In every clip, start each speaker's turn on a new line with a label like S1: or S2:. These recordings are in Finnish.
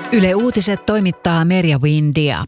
S1: Yle Uutiset toimittaa Merja Windia.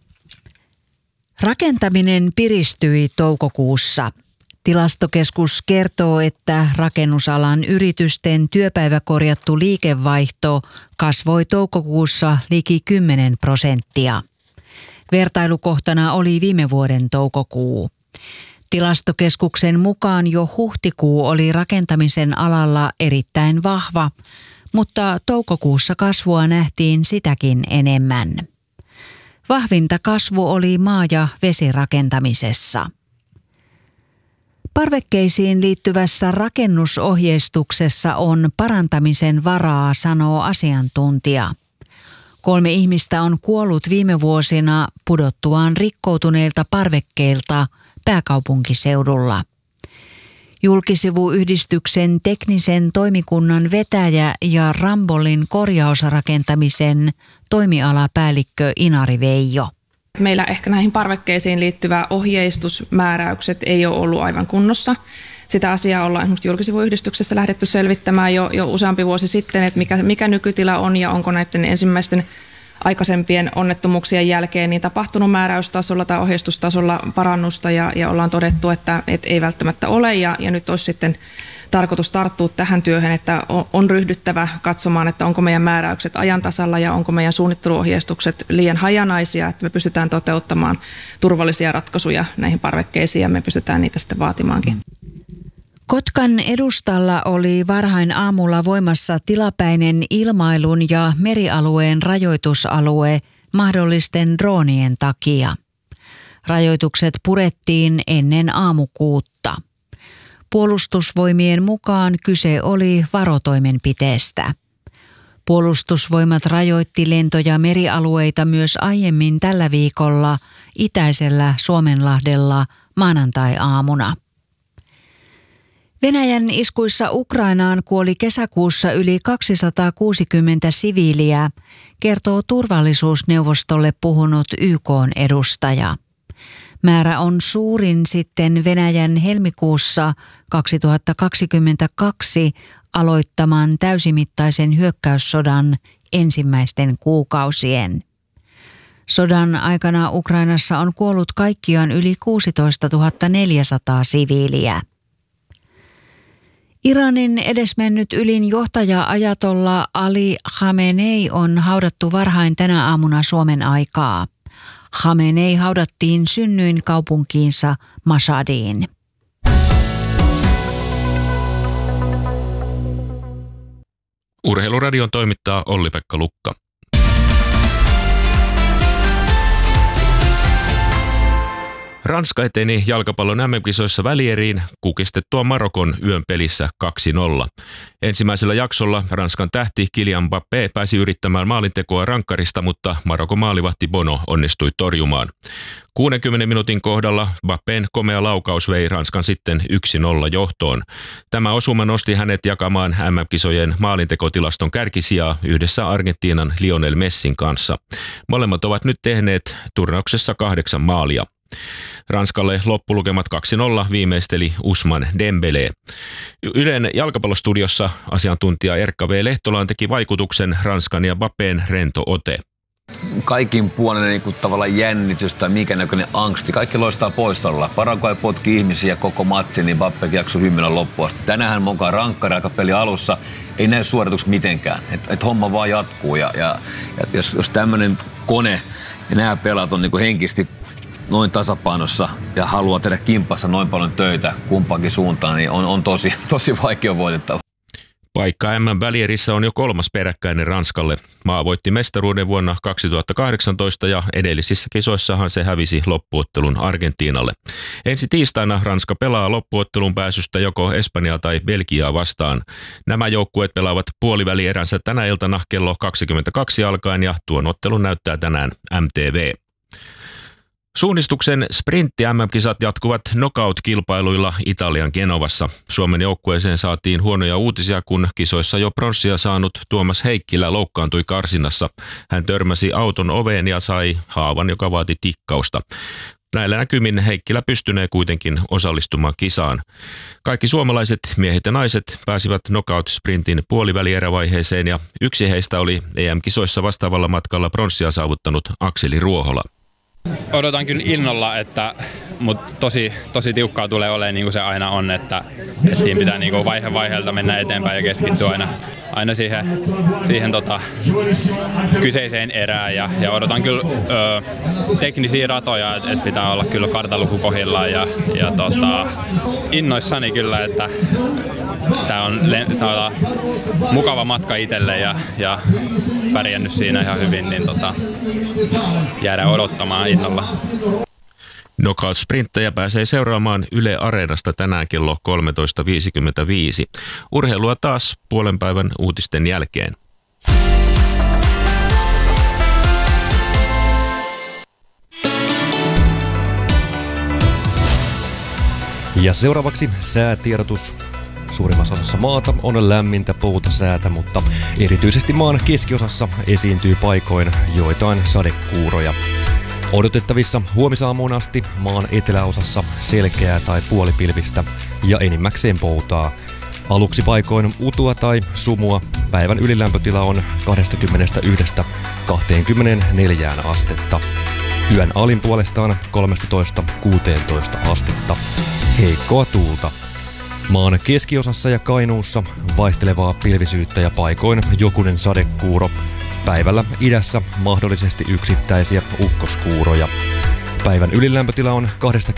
S1: Rakentaminen piristyi toukokuussa. Tilastokeskus kertoo, että rakennusalan yritysten työpäiväkorjattu liikevaihto kasvoi toukokuussa liki 10%. Vertailukohtana oli viime vuoden toukokuu. Tilastokeskuksen mukaan jo huhtikuu oli rakentamisen alalla erittäin vahva, mutta toukokuussa kasvua nähtiin sitäkin enemmän. Vahvinta kasvu oli maa- ja vesirakentamisessa. Parvekkeisiin liittyvässä rakennusohjeistuksessa on parantamisen varaa, sanoo asiantuntija. 3 ihmistä on kuollut viime vuosina pudottuaan rikkoutuneilta parvekkeilta pääkaupunkiseudulla. Julkisivuyhdistyksen teknisen toimikunnan vetäjä ja Rambollin korjausrakentamisen toimialapäällikkö Inari Veijo.
S2: Meillä ehkä näihin parvekkeisiin liittyvä ohjeistusmääräykset ei ole ollut aivan kunnossa. Sitä asiaa ollaan esimerkiksi julkisivuyhdistyksessä lähdetty selvittämään jo useampi vuosi sitten, että mikä nykytila on ja onko näiden ensimmäisten aikaisempien onnettomuuksien jälkeen niin tapahtunut määräystasolla tai ohjeistustasolla parannusta ja ollaan todettu, että ei välttämättä ole ja nyt olisi sitten tarkoitus tarttua tähän työhön, että on ryhdyttävä katsomaan, että onko meidän määräykset ajan tasalla ja onko meidän suunnitteluohjeistukset liian hajanaisia, että me pystytään toteuttamaan turvallisia ratkaisuja näihin parvekkeisiin ja me pystytään niitä sitten vaatimaankin.
S1: Kotkan edustalla oli varhain aamulla voimassa tilapäinen ilmailun ja merialueen rajoitusalue mahdollisten droonien takia. Rajoitukset purettiin ennen aamukuutta. Puolustusvoimien mukaan kyse oli varotoimenpiteestä. Puolustusvoimat rajoitti lento- ja merialueita myös aiemmin tällä viikolla itäisellä Suomenlahdella maanantai-aamuna. Venäjän iskuissa Ukrainaan kuoli kesäkuussa yli 260 siviiliä, kertoo turvallisuusneuvostolle puhunut YK:n edustaja. Määrä on suurin sitten Venäjän helmikuussa 2022 aloittaman täysimittaisen hyökkäyssodan ensimmäisten kuukausien. Sodan aikana Ukrainassa on kuollut kaikkiaan yli 16 400 siviiliä. Iranin edesmennyt ylin johtaja ajatolla Ali Khamenei on haudattu varhain tänä aamuna Suomen aikaa. Khamenei haudattiin synnyinkaupunkiinsa Mashhadiin.
S3: Urheiluradion toimittaa Olli-Pekka Lukka. Ranska eteni jalkapallon MM-kisoissa välieriin kukistettua Marokon yön pelissä 2-0. Ensimmäisellä jaksolla Ranskan tähti Kylian Mbappé pääsi yrittämään maalintekoa rankkarista, mutta Marokon maalivahti Bono onnistui torjumaan. 60 minuutin kohdalla Mbappén komea laukaus vei Ranskan sitten 1-0 johtoon. Tämä osuma nosti hänet jakamaan MM-kisojen maalintekotilaston kärkisijaa yhdessä Argentiinan Lionel Messin kanssa. Molemmat ovat nyt tehneet turnauksessa 8 maalia. Ranskalle loppulukemat 2-0 viimeisteli Ousmane Dembélé. Ylen jalkapallostudiossa asiantuntija Erkka V. Lehtolaan teki vaikutuksen Ranskan ja Mbappén rento ote.
S4: Kaikin puolinen niin tavallaan jännitys tai mikä näköinen angsti. Kaikki loistaa poissaololla. Paraguay potki ihmisiä koko matsin, niin Mbappé jaksoi hymyillä loppuun asti. Tänään mukaan rankkari aika peli alussa. Ei näy suoritukset mitenkään. Et homma vaan jatkuu. Ja jos tämmöinen kone ja nämä pelaat on niin henkisesti noin tasapainossa ja haluaa tehdä kimpassa noin paljon töitä kumpaankin suuntaan, niin on tosi vaikea voitettava.
S3: Paikka MM-välierissä on jo 3. peräkkäinen Ranskalle. Maa voitti mestaruuden vuonna 2018 ja edellisissä kisoissahan se hävisi loppuottelun Argentiinalle. Ensi tiistaina Ranska pelaa loppuottelun pääsystä joko Espanjaa tai Belgiaa vastaan. Nämä joukkueet pelaavat puolivälieränsä tänä iltana kello 22 alkaen ja tuon ottelun näyttää tänään MTV. Suunnistuksen sprintti MM-kisat jatkuvat knockout-kilpailuilla Italian Genovassa. Suomen joukkueeseen saatiin huonoja uutisia, kun kisoissa jo pronssia saanut Tuomas Heikkilä loukkaantui karsinnassa. Hän törmäsi auton oveen ja sai haavan, joka vaati tikkausta. Näillä näkymin Heikkilä pystynee kuitenkin osallistumaan kisaan. Kaikki suomalaiset miehet ja naiset pääsivät knockout-sprintin puolivälierävaiheeseen ja yksi heistä oli EM-kisoissa vastaavalla matkalla pronssia saavuttanut Akseli Ruohola.
S5: Odotan kyllä innolla, mutta tosi tiukkaa tulee olemaan niin kuin se aina on, että siinä pitää niin kuin vaihe vaiheelta mennä eteenpäin ja keskittyä aina siihen kyseiseen erään ja odotan kyllä teknisiä ratoja, että pitää olla kyllä kartaluku kohdillaan ja innoissani kyllä, että tämä on mukava matka itselle ja pärjännyt siinä ihan hyvin, niin jäädään odottamaan innolla.
S3: Knockout-sprinttejä pääsee seuraamaan Yle Areenasta tänään kello 13.55. Urheilua taas puolen päivän uutisten jälkeen.
S6: Ja seuraavaksi säätiedotus. Suurimmassa osassa maata on lämmintä poutasäätä, mutta erityisesti maan keskiosassa esiintyy paikoin joitain sadekuuroja. Odotettavissa huomisaamuun asti maan eteläosassa selkeää tai puolipilvistä ja enimmäkseen poutaa. Aluksi paikoin utua tai sumua. Päivän ylilämpötila on 21–24 astetta. Yön alin puolestaan 13–16 astetta. Heikkoa tuulta. Maan keskiosassa ja Kainuussa vaihtelevaa pilvisyyttä ja paikoin jokunen sadekuuro. Päivällä idässä mahdollisesti yksittäisiä ukkoskuuroja. Päivän ylilämpötila on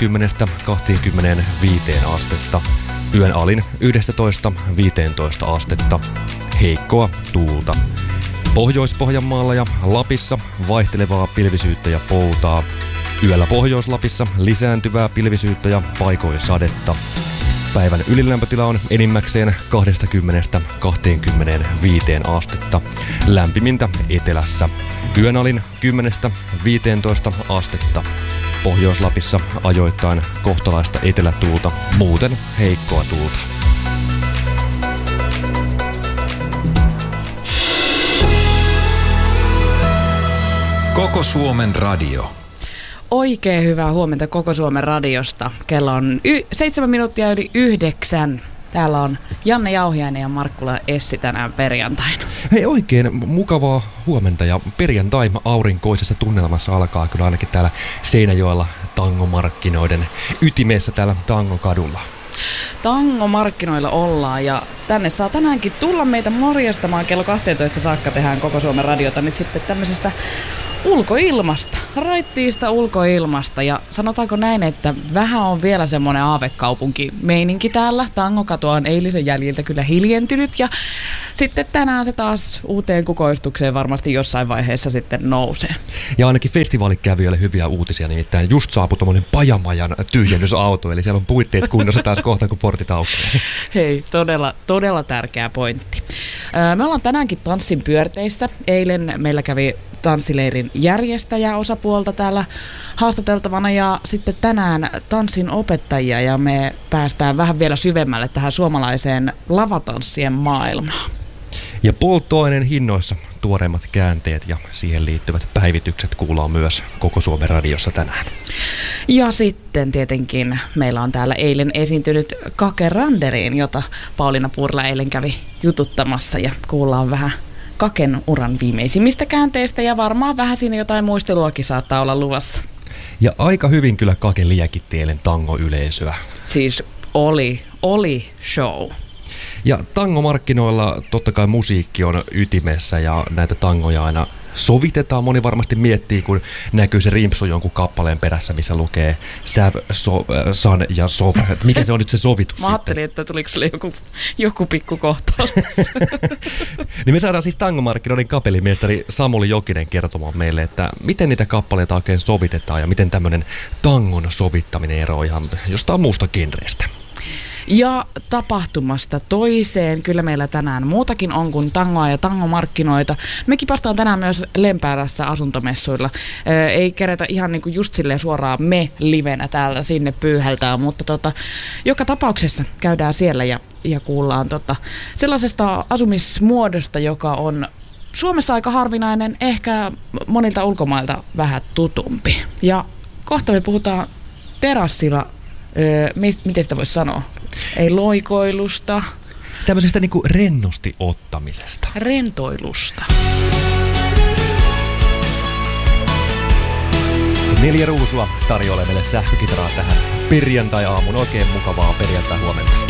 S6: 20–25 astetta. Yön alin 11–15 astetta. Heikkoa tuulta. Pohjois-Pohjanmaalla ja Lapissa vaihtelevaa pilvisyyttä ja poutaa. Yöllä Pohjois-Lapissa lisääntyvää pilvisyyttä ja paikoin sadetta. Päivän ylilämpötila on enimmäkseen 20–25 astetta. Lämpimintä etelässä. Yön alin 10–15 astetta. Pohjois-Lapissa ajoittain kohtalaista etelätuulta, muuten heikkoa tuulta.
S7: Koko Suomen radio.
S8: Oikein hyvää huomenta Koko Suomen radiosta. Kello on 7 minuuttia yli 9. Täällä on Janne Jauhiainen ja Markkula Essi tänään perjantaina.
S6: Hei, oikein mukavaa huomenta ja perjantai aurinkoisessa tunnelmassa alkaa kyllä ainakin täällä Seinäjoella tangomarkkinoiden ytimessä täällä Tangokadulla.
S8: Tangomarkkinoilla ollaan ja tänne saa tänäänkin tulla meitä morjastamaan. Kello 12 saakka tehdään Koko Suomen radiota nyt sitten tämmöisestä ulkoilmasta, raittiista ulkoilmasta ja sanotaanko näin, että vähän on vielä semmoinen aavekaupunki-meininki täällä. Tangokatu on eilisen jäljiltä kyllä hiljentynyt ja sitten tänään se taas uuteen kukoistukseen varmasti jossain vaiheessa sitten nousee.
S6: Ja ainakin festivaalikävijöille hyviä uutisia, nimittäin just saapui tommonen Pajamajan tyhjennysauto, eli siellä on puitteet kunnossa taas kohta kun portit aukeaa.
S8: Hei, todella tärkeä pointti. Me ollaan tänäänkin tanssin pyörteissä. Eilen meillä kävi tanssileirin järjestäjä osapuolta täällä haastateltavana ja sitten tänään tanssin opettajia ja me päästään vähän vielä syvemmälle tähän suomalaiseen lavatanssien maailmaan.
S6: Ja polttoaineen hinnoissa tuoreimmat käänteet ja siihen liittyvät päivitykset kuullaan myös Koko Suomen radiossa tänään.
S8: Ja sitten tietenkin meillä on täällä eilen esiintynyt Kake Randeriin, jota Pauliina Purla eilen kävi jututtamassa ja kuullaan vähän Kaken uran viimeisimmistä käänteistä ja varmaan vähän siinä jotain muisteluakin saattaa olla luvassa.
S6: Ja aika hyvin kyllä Kake liekitti eilen tango-yleisöä.
S8: Siis oli show.
S6: Ja tangomarkkinoilla totta kai musiikki on ytimessä ja näitä tangoja aina sovitetaan. Moni varmasti miettii, kun näkyy se rimpsu jonkun kappaleen perässä, missä lukee säv, san ja sov. Mikä se on nyt se sovitus?
S8: Mä ajattelin, että tuliko sulle joku pikku kohtaus.
S6: Niin me saadaan siis tangomarkkinoiden kapellimestari Samuli Jokinen kertomaan meille, että miten niitä kappaleita oikein sovitetaan ja miten tämmöinen tangon sovittaminen eroaa ihan jostain muusta genrestä.
S8: Ja tapahtumasta toiseen, kyllä meillä tänään muutakin on kuin tangoa ja tangomarkkinoita. Me kipastaan tänään myös Lempäälässä asuntomessuilla. Ei kerätä ihan niin kuin just silleen suoraan me livenä täällä sinne pyyhältää, mutta joka tapauksessa käydään siellä ja kuullaan sellaisesta asumismuodosta, joka on Suomessa aika harvinainen, ehkä monilta ulkomailta vähän tutumpi. Ja kohta me puhutaan terassilla, miten sitä voisi sanoa? Ei loikoilusta.
S6: Tämmöisestä niinku rennosti ottamisesta.
S8: Rentoilusta.
S6: 4 ruusua tarjoilee meille sähkökitaraa tähän perjantai-aamun. Oikein mukavaa perjantai-huomenta.